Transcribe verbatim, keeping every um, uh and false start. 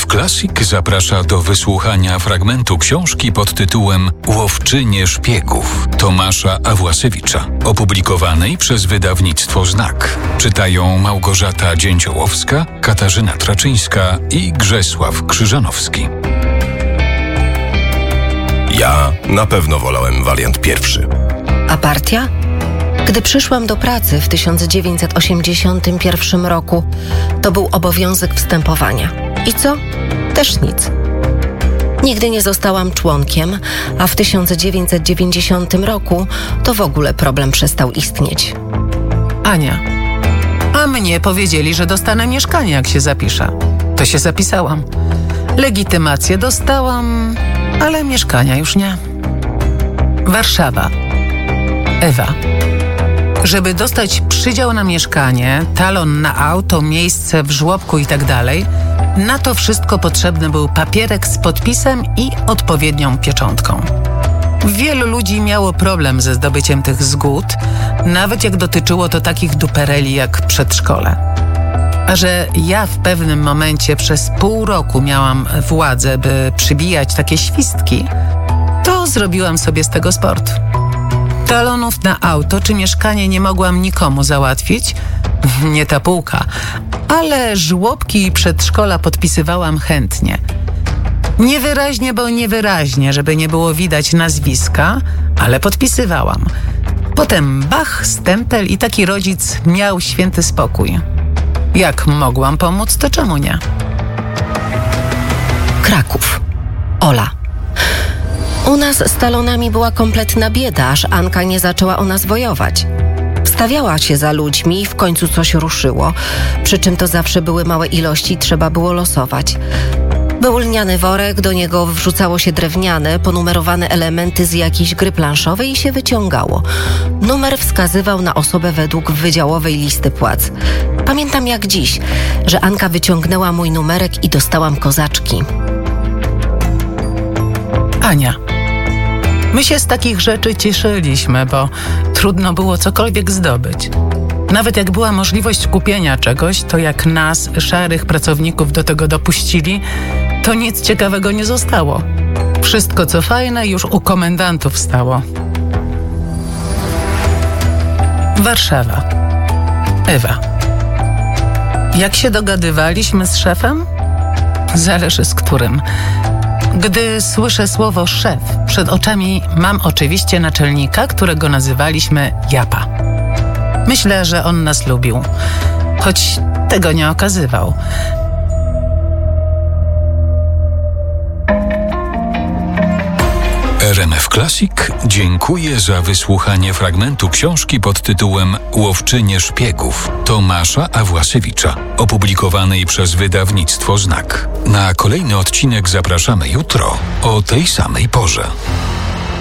F Classic zaprasza do wysłuchania fragmentu książki pod tytułem Łowczynie szpiegów Tomasza Awłasiewicza, opublikowanej przez wydawnictwo Znak. Czytają Małgorzata Dzięciołowska, Katarzyna Traczyńska i Grzesław Krzyżanowski. Ja na pewno wolałem wariant pierwszy. A partia? Gdy przyszłam do pracy w tysiąc dziewięćset osiemdziesiątym pierwszym roku, to był obowiązek wstępowania. I co? Też nic. Nigdy nie zostałam członkiem, a w tysiąc dziewięćset dziewięćdziesiątym roku to w ogóle problem przestał istnieć. Ania, a mnie powiedzieli, że dostanę mieszkanie, jak się zapiszę. To się zapisałam. Legitymację dostałam, ale mieszkania już nie. Warszawa. Ewa. Żeby dostać przydział na mieszkanie, talon na auto, miejsce w żłobku i tak dalej, na to wszystko potrzebny był papierek z podpisem i odpowiednią pieczątką. Wielu ludzi miało problem ze zdobyciem tych zgód, nawet jak dotyczyło to takich dupereli jak przedszkole. A że ja w pewnym momencie przez pół roku miałam władzę, by przybijać takie świstki, to zrobiłam sobie z tego sport. Talonów na auto czy mieszkanie nie mogłam nikomu załatwić, nie ta półka, ale żłobki i przedszkola podpisywałam chętnie. Niewyraźnie, bo niewyraźnie, żeby nie było widać nazwiska, ale podpisywałam. Potem bach, stempel i taki rodzic miał święty spokój. Jak mogłam pomóc, to czemu nie? Kraków. Ola. U nas z talonami była kompletna bieda, aż Anka nie zaczęła o nas wojować. Wstawiała się za ludźmi i w końcu coś ruszyło, przy czym to zawsze były małe ilości, trzeba było losować. Był lniany worek, do niego wrzucało się drewniane, ponumerowane elementy z jakiejś gry planszowej i się wyciągało. Numer wskazywał na osobę według wydziałowej listy płac. Pamiętam jak dziś, że Anka wyciągnęła mój numerek i dostałam kozaczki. Ania. My się z takich rzeczy cieszyliśmy, bo trudno było cokolwiek zdobyć. Nawet jak była możliwość kupienia czegoś, to jak nas, szarych pracowników, do tego dopuścili, to nic ciekawego nie zostało. Wszystko co fajne już u komendantów stało. Warszawa. Ewa. Jak się dogadywaliśmy z szefem? Zależy z którym. Gdy słyszę słowo szef, przed oczami mam oczywiście naczelnika, którego nazywaliśmy Japa. Myślę, że on nas lubił, choć tego nie okazywał. R M F Classic dziękuję za wysłuchanie fragmentu książki pod tytułem Łowczynie szpiegów Tomasza Awłasiewicza, opublikowanej przez wydawnictwo Znak. Na kolejny odcinek zapraszamy jutro o tej samej porze.